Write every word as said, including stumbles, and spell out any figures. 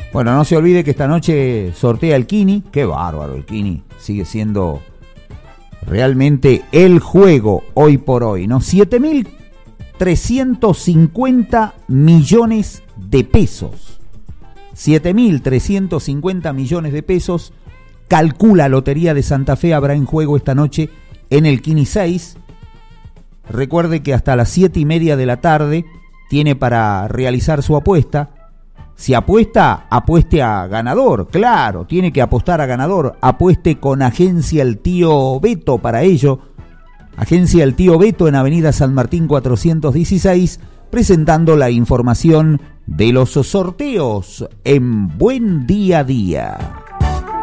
Bueno, no se olvide que esta noche sortea el Kini. Qué bárbaro el Kini. Sigue siendo realmente el juego hoy por hoy, ¿no? siete mil trescientos cincuenta millones de pesos. siete mil trescientos cincuenta millones de pesos. Calcula Lotería de Santa Fe habrá en juego esta noche en el Kini seis. Recuerde que hasta las siete y media de la tarde tiene para realizar su apuesta. Si apuesta, apueste a ganador, claro, tiene que apostar a ganador. Apueste con Agencia El Tío Beto para ello. Agencia El Tío Beto en Avenida San Martín cuatrocientos dieciséis, presentando la información de los sorteos en Buen Día a Día.